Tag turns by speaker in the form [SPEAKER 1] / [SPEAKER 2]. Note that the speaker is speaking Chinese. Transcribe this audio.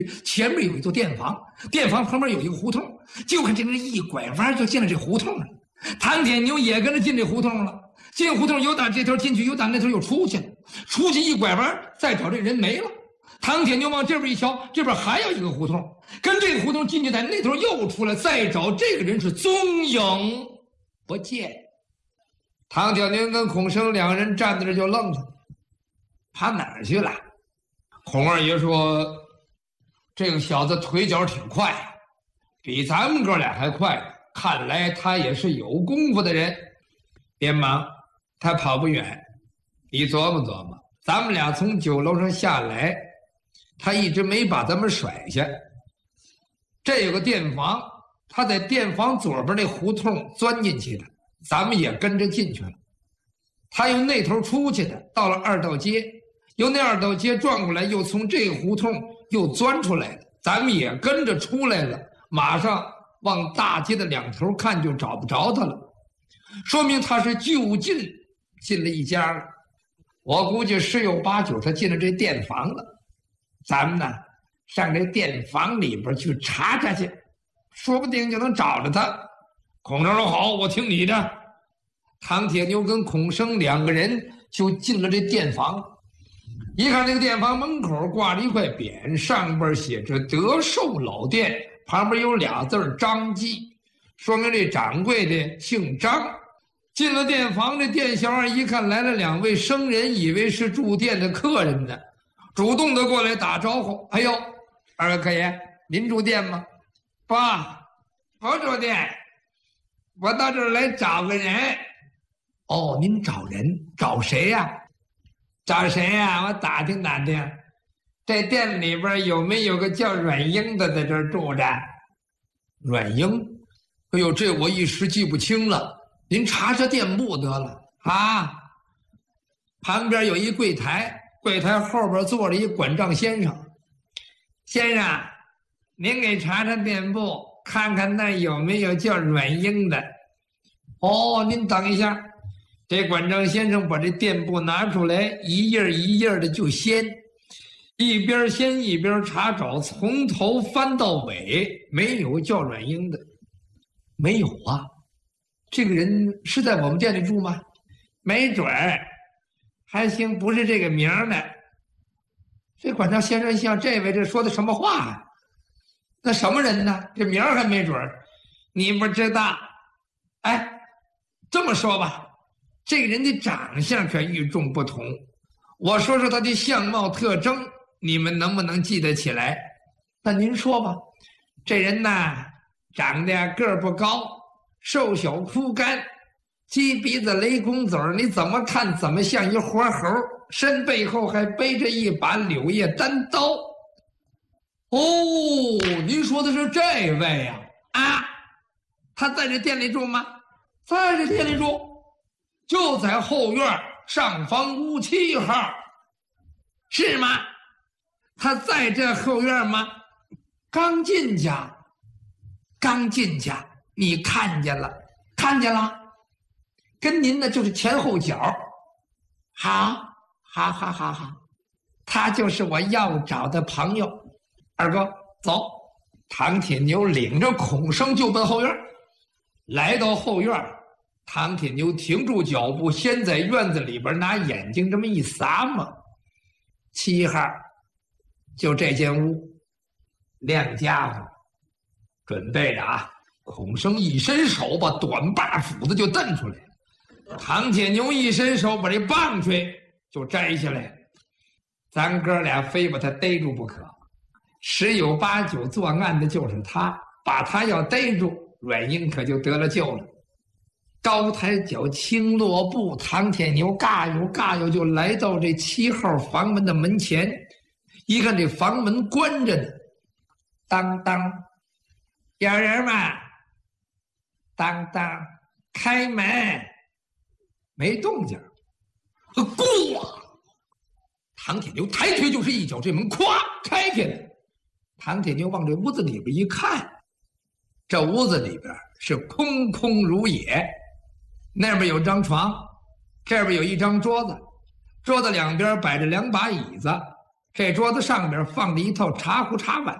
[SPEAKER 1] 前面有一座店房，店房旁边有一个胡同，就看这个人一拐弯就进了这胡同了。唐铁牛也跟着进这胡同了，进胡同有打这头进去，有打那头又出去了，出去一拐弯再找这人没了。唐铁牛往这边一瞧，这边还有一个胡同，跟这个胡同进去，在那头又出来，再找这个人是踪影不见。唐铁牛跟孔生两个人站在这就愣了，跑哪儿去了？孔二爷说：“这个小子腿脚挺快，比咱们哥俩还快。看来他也是有功夫的人。别忙，他跑不远。你琢磨琢磨，咱们俩从酒楼上下来，他一直没把咱们甩下。这有个店房，他在店房左边那胡同钻进去的，咱们也跟着进去了。他由那头出去的，到了二道街，由那二道街转过来，又从这个胡同又钻出来的，咱们也跟着出来了。马上往大街的两头看，就找不着他了，说明他是就近进了一家了。我估计十有八九他进了这店房了。咱们呢，上这店房里边去查查去，说不定就能找着他。孔生说好，我听你的。唐铁牛跟孔生两个人就进了这店房。一看这个店房门口挂着一块匾，上边写着德寿老店，旁边有俩字张记，说明这掌柜的姓张。进了店房，这店小二一看来了两位生人，以为是住店的客人呢，主动的过来打招呼：“哎呦，二位客爷，您住店吗？”“不住店，我到这儿来找个人。”“哦，您找人？找谁呀？”“找谁呀？我打听打听，这店里边有没有个叫阮英的在这儿住着？”“阮英？哎呦，这我一时记不清了，您查查店铺得了啊。”旁边有一柜台，柜台后边坐着一管账先生。“先生，您给查查店铺，看看那有没有叫阮英的。”“哦，您等一下。”这管账先生把这店铺拿出来，一页一页的就掀，一边掀一边查找，从头翻到尾，没有叫阮英的。“没有啊，这个人是在我们店里住吗？”“没准儿，还行，不是这个名呢。”这管账先生想，这位这说的什么话啊？那什么人呢？这名儿还没准儿，你不知道。哎，这么说吧，这个人的长相可与众不同，我说说他的相貌特征，你们能不能记得起来？”“那您说吧。”“这人呐，长得个儿不高，瘦小枯干，鸡鼻子雷公嘴儿，你怎么看怎么像一活猴，身背后还背着一把柳叶单刀。”“哦，您说的是这位呀？”“啊，他在这店里住吗？”“在这店里住，就在后院上房屋7号。”“是吗？他在这后院吗？”“刚进家。”“刚进家，你看见了？”“看见了，跟您的就是前后脚。”“好，他就是我要找的朋友。二哥，走。”唐铁牛领着孔生就奔后院。来到后院，唐铁牛停住脚步，先在院子里边拿眼睛这么一撒嘛。7号，就这间屋，亮家伙，准备着啊！孔生一伸手，把短把斧子就蹬出来了。唐铁牛一伸手，把这棒槌就摘下来。咱哥俩非把他逮住不可。10有8九作案的就是他，把他要逮住，阮英可就得了救了。高抬脚，轻落步，唐铁牛嘎悠就来到这7号房门的门前。一看这房门关着呢，当当，有人吗？当当，开门。没动静。咣！唐铁牛抬腿就是一脚，这门咵开开了。唐铁牛往这屋子里边一看，这屋子里边是空空如也。那边有张床，这边有一张桌子，桌子两边摆着2把椅子， 这桌子上边放着一套茶壶茶碗。